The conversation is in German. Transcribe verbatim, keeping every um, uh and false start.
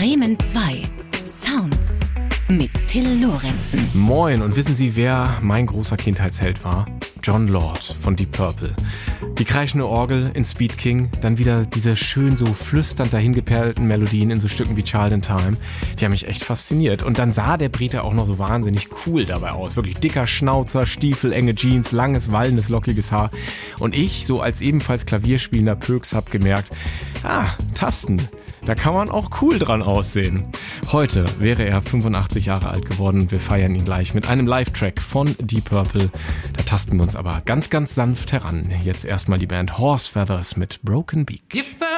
Bremen zwei. Sounds mit Till Lorenzen. Moin, und wissen Sie, wer mein großer Kindheitsheld war? Jon Lord von Deep Purple. Die kreischende Orgel in Speed King, dann wieder diese schön so flüsternd dahingeperlten Melodien in so Stücken wie Child in Time. Die haben mich echt fasziniert. Und dann sah der Brite auch noch so wahnsinnig cool dabei aus. Wirklich dicker Schnauzer, Stiefel, enge Jeans, langes, wallendes, lockiges Haar. Und ich, so als ebenfalls klavierspielender Pöks, hab gemerkt, ah, Tasten. Da kann man auch cool dran aussehen. Heute wäre er fünfundachtzig Jahre alt geworden. Wir feiern ihn gleich mit einem Live-Track von Deep Purple. Da tasten wir uns aber ganz, ganz sanft heran. Jetzt erstmal die Band Horse Feathers mit Broken Beak. If